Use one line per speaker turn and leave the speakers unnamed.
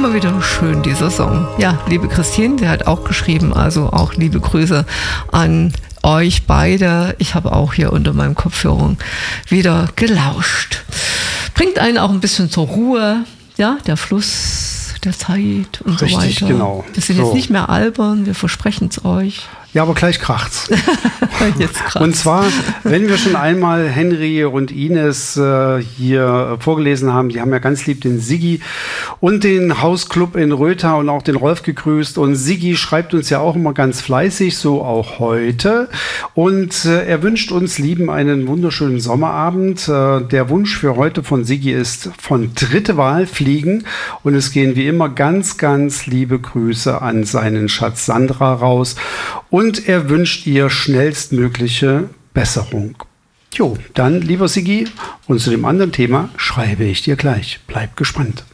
immer wieder schön, dieser Song. Ja, liebe Christine, der hat auch geschrieben, also auch liebe Grüße an euch beide. Ich habe auch hier unter meinem Kopfhörer wieder gelauscht. Bringt einen auch ein bisschen zur Ruhe, ja, der Fluss der Zeit und so weiter.
Richtig, genau.
Wir sind jetzt nicht mehr albern, wir versprechen es euch.
Ja, aber gleich kracht's.
Jetzt kracht's.
Und zwar, wenn wir schon einmal Henry und Ines hier vorgelesen haben, die haben ja ganz lieb den Siggi und den Hausclub in Rötha und auch den Rolf gegrüßt. Und Siggi schreibt uns ja auch immer ganz fleißig, so auch heute. Und er wünscht uns Lieben einen wunderschönen Sommerabend. Der Wunsch für heute von Siggi ist von dritte Wahl fliegen. Und es gehen wie immer ganz, ganz liebe Grüße an seinen Schatz Sandra raus. Und er wünscht ihr schnellstmögliche Besserung. Jo, dann, lieber Siggi, und zu dem anderen Thema schreibe ich dir gleich. Bleib gespannt.